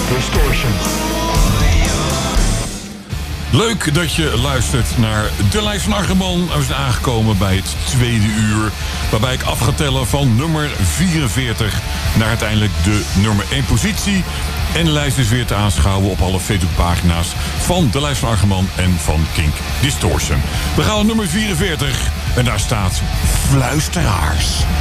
Distortion. Leuk dat je luistert naar de lijst van Archeman. We zijn aangekomen bij het tweede uur, waarbij ik af ga tellen van nummer 44 naar uiteindelijk de nummer 1 positie. En de lijst is weer te aanschouwen op alle Facebookpagina's van de lijst van Archeman en van Kink Distortion. We gaan naar nummer 44 en daar staat Fluisteraars.